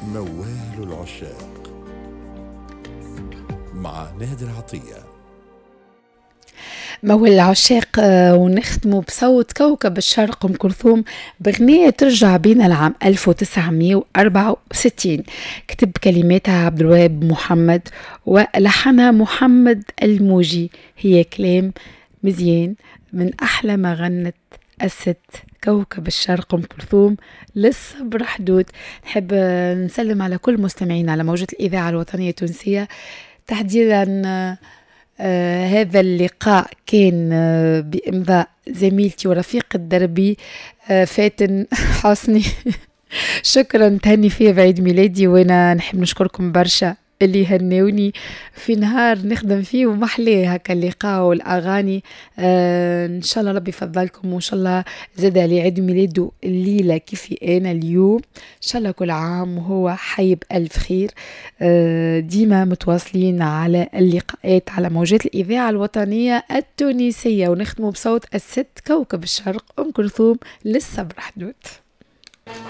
موال العشاق مع نادر عطية. موال العشاق ونختموا بصوت كوكب الشرق أم كلثوم بغنية ترجع بين العام 1964. كتب كلماتها عبد الوهاب محمد ولحنها محمد الموجي. هي كلام مزيان من أحلى ما غنت الست كوكب الشرق أم كلثوم للصبر حدود. نحب نسلم على كل مستمعين على موجة الإذاعة الوطنية التونسية تحديدا. هذا اللقاء كان بإمضاء زميلتي ورفيقة دربي فاتن حسني. شكرا تهني فيا بعيد ميلادي، وانا نحب نشكركم برشا اللي هنوني في نهار نخدم فيه ومحليه هكا اللقاء والاغاني. ان شاء الله ربي يفضلكم، وان شاء الله زاد علي عيد ميلاده الليله كيفي انا اليوم. ان شاء الله كل عام وهو حي بألف خير. ديما متواصلين على اللقاءات على موجات الاذاعه الوطنيه التونسيه، ونختموا بصوت الست كوكب الشرق ام كلثوم للصبر حدود.